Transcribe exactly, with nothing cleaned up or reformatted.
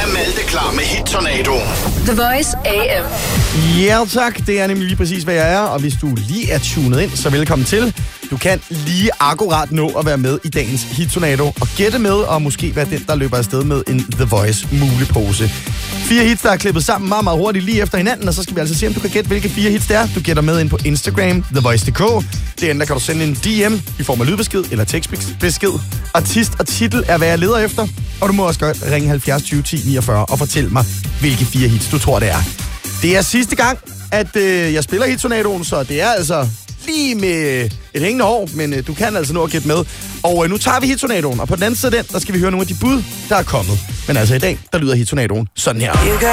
Malte klar med Hit-tornadoen. The Voice A M. Ja tak, det er nemlig lige præcis, hvad jeg er. Og hvis du lige er tunet ind, så velkommen til. Du kan lige akkurat nå at være med i dagens Hit-tornado og gætte med, og måske være den, der løber afsted med en The Voice mulepose. Fire hits, der er klippet sammen meget, meget hurtigt lige efter hinanden, og så skal vi altså se, om du kan gætte, hvilke fire hits det er. Du gætter med ind på Instagram, The Voice punktum d k. Det ender kan du sende en D M i form af lydbesked eller tekstbesked. Artist og titel er, hvad jeg leder efter, og du må også godt ringe halvfjerds tyve ti niogfyrre og fortælle mig, hvilke fire hits du tror, det er. Det er sidste gang, at øh, jeg spiller Hit-tornadoen, så det er altså lige med et hængende hår, men øh, du kan altså nå at gætte med. Og øh, nu tager vi Hit-tornadoen, og på den anden side af den, der skal vi høre nogle af de bud, der er kommet. Men altså i dag, der lyder Hit-tornadoen sådan her.